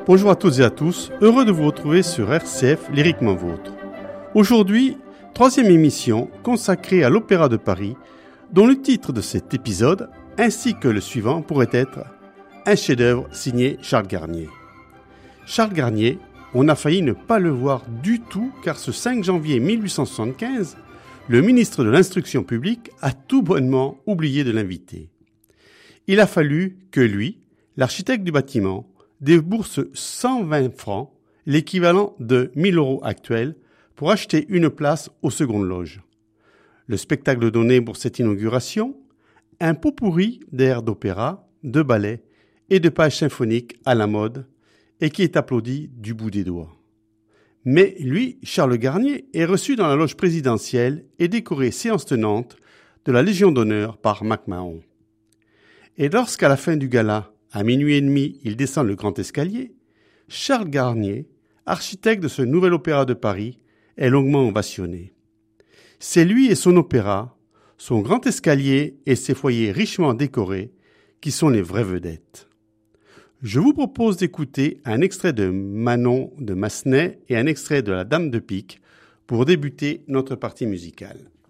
Bonjour à toutes et à tous, heureux de vous retrouver sur RCF Lyriquement Vôtre. Aujourd'hui, troisième émission consacrée à l'Opéra de Paris, dont le titre de cet épisode, ainsi que le suivant, pourrait être un chef-d'œuvre signé Charles Garnier. Charles Garnier, on a failli ne pas le voir du tout car ce 5 janvier 1875, le ministre de l'Instruction publique a tout bonnement oublié de l'inviter. Il a fallu que lui, l'architecte du bâtiment, débourse 120 francs, l'équivalent de 1000 € actuels, pour acheter une place aux secondes loges. Le spectacle donné pour cette inauguration, un pot-pourri d'airs d'opéra, de ballets et de pages symphoniques à la mode, et qui est applaudi du bout des doigts. Mais lui, Charles Garnier, est reçu dans la loge présidentielle et décoré séance tenante de la Légion d'honneur par MacMahon. Et lorsqu'à la fin du gala, à minuit et demi, il descend le grand escalier, Charles Garnier, architecte de ce nouvel opéra de Paris, est longuement ovationné. C'est lui et son opéra, son grand escalier et ses foyers richement décorés qui sont les vraies vedettes. Je vous propose d'écouter un extrait de Manon de Massenet et un extrait de La Dame de Pique pour débuter notre partie musicale.